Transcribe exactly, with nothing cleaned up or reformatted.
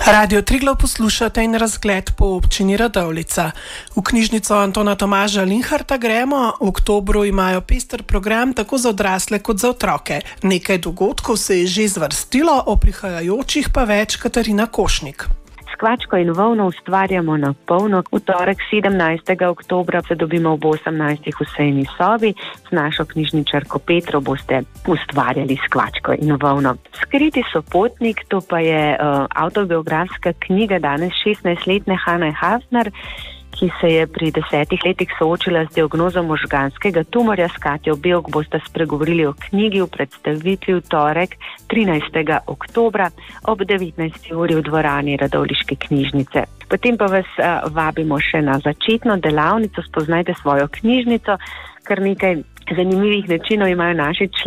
Radio Triglav poslušate in razgled po občini Radovljica. V knjižnico Antona Tomaža Linharta gremo. V oktobru imajo pester program tako za odrasle kot za otroke. Nekaj dogodkov se je že zvrstilo, o prihajajočih pa več Katarina Košnik. Skvačko in volno ustvarjamo na polno. V torek sedemnajstega oktobra se dobimo ob osemnajstih v sejni sobi. Z našo knjižničarko Petro boste ustvarjali skvačko in volno. Skriti sopotnik, to pa je uh, avtobiografska knjiga danes šestnajstletne Hane Hafner, ki se je pri desetih letih soočila z diagnozo možganskega tumorja. S Katjo Bevk boste spregovorili o knjigi v predstavitvi v torek trinajstega oktobra ob devetnajsti uri v dvorani Radovljiške knjižnice. Potem pa vas uh, vabimo še na začetno delavnico Spoznajte svojo knjižnico. Kar nekaj zanimivih načinov imajo naši člani